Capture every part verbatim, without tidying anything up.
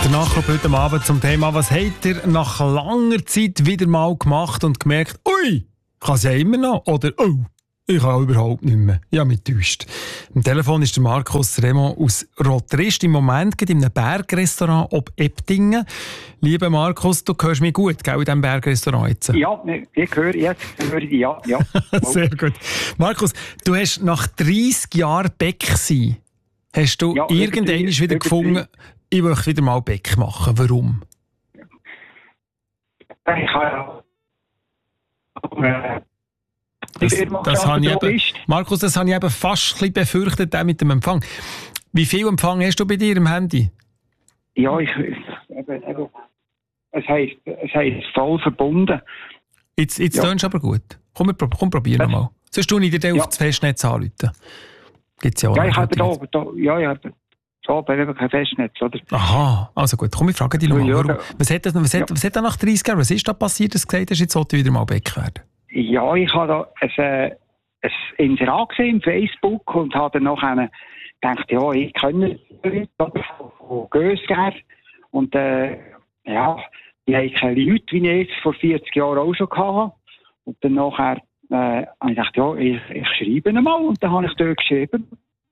Der Nachklapp heute Abend zum Thema, was habt ihr nach langer Zeit wieder mal gemacht und gemerkt, ui, kann es ja immer noch, oder oh, ich kann überhaupt nicht mehr. Ja, mich täuscht. Am Telefon ist der Markus Remo aus Rotrist. Im Moment geht in einem Bergrestaurant ob Eptingen. Lieber Markus, du hörst mich gut, gell, in diesem Bergrestaurant jetzt? Ja, ich höre jetzt, höre ich, ja. ja. Sehr gut. Markus, du hast nach dreissig Jahren Bäck sein, hast du ja, irgendwann wieder gefunden, ich möchte wieder mal Bäck machen. Warum? Ich habe ja... Das, das habe ich eben, Markus, das habe ich eben fast ein bisschen befürchtet, auch mit dem Empfang. Wie viel Empfang hast du bei dir im Handy? Ja, ich, eben, eben, es heisst, es heisst voll verbunden. Jetzt, jetzt ja. tönst du aber gut. Komm, wir, komm probier noch mal. Sonst tue ich dir ja. auf das Festnetz anrufen. Gibt's ja auch ja, ich habe da, da, ja, ja, so, aber eben kein Festnetz, oder? Aha, also gut, komm, ich frage dich nochmal. Warum? Was hat, was, hat, ja. was hat da nach dreissig Jahren, was ist da passiert, dass du gesagt hast, jetzt sollte ich wieder mal Bäck werden? Ja, ich habe da ein, äh, ein Inserat gesehen im Facebook und habe dann noch eine, gedacht, ja, ich kenne Leute von Gösger. Und äh, ja, ich habe keine Leute, wie ich jetzt vor vierzig Jahren auch schon hatte. Und dann nachher äh, habe ich gedacht, ja, ich, ich schreibe ihn mal. Und dann habe ich dort geschrieben.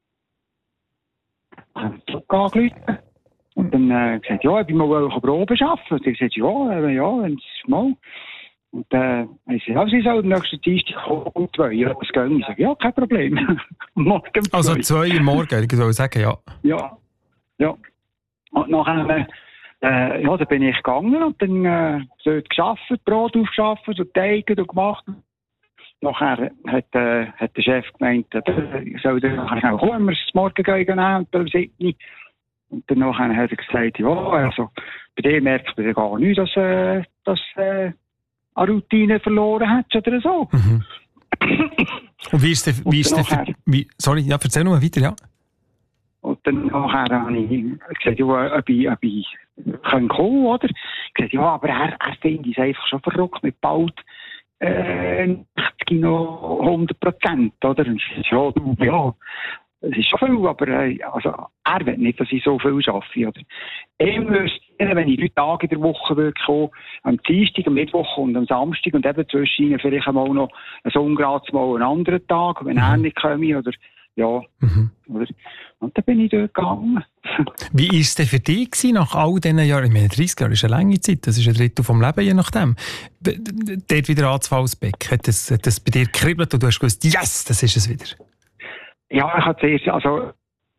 Ich habe zurückgerufen. Und dann äh, gesagt, ja, ich will mal Proben arbeiten. Und ich gesagt, ja, ja, wenn es mal. Und äh, ich sage, ja, sie soll am nächsten Dienstag kommen um zwei Uhr. Das gehen. Ich sage, ja, kein Problem. Morgen um also zwei Uhr morgen, ich würde sagen, ja. Ja, ja. Und nachher, äh, ja, dann bin ich gegangen und dann äh, dort gearbeitet, Brot aufgeschafft, so Teige gemacht. Nachher hat, äh, hat der Chef gemeint, äh, ich soll dann nachher auch kommen, wir das morgen gehen und dann siebten. Und dann nachher hat er gesagt, ja, also, bei dir merkt man gar nicht, dass, äh, dass, äh, eine Routine verloren hat oder so. Mhm. Und wie ist der, wie ist der, wie, sorry, ja, erzähl noch mal weiter, ja. Und dann nachher habe ich gesagt, ja, ob ich, ob ich kommen kann, oder? Ich gesagt, ja, aber er, er findet es einfach schon verrückt mit bald äh, achtzig noch hundert Prozent, oder? Und ich gesagt, ja, du, ja, es ist schon viel, aber äh, also, er will nicht, dass ich so viel arbeite, oder? Ich müsste, wenn ich drei Tage in der Woche würde kommen, am Dienstag, am Mittwoch und am Samstag und eben zwischen ihnen vielleicht einmal noch ein Ungrad mal einen anderen Tag, wenn mhm. er nicht komme, oder, ja, mhm. oder, und dann bin ich dort gegangen. Wie war es denn für dich gewesen, nach all diesen Jahren? Ich meine, dreißig Jahre ist eine lange Zeit, das ist ein Drittel vom Leben, je nachdem. Dort wieder anzufangen als Bäck, hat das, hat das bei dir gekribbelt und du hast gewusst, yes, das ist es wieder? Ja, ich habe zuerst, also...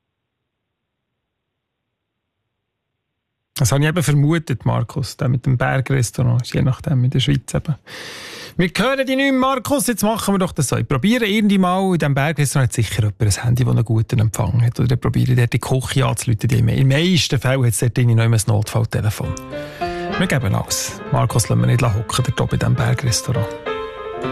Das habe ich eben vermutet, Markus, der mit dem Bergrestaurant, je nachdem, in der Schweiz eben. Wir hören dich nicht mehr, Markus, jetzt machen wir doch das so. Ich probiere irgendwie mal, in diesem Bergrestaurant hat sicher jemand ein Handy, das einen guten Empfang hat. Oder probiere dort die Küche anzurufen. In den meisten Fällen hat es dort noch ein Notfalltelefon. Wir geben alles. Markus lassen wir nicht hocken, dort oben in diesem Bergrestaurant.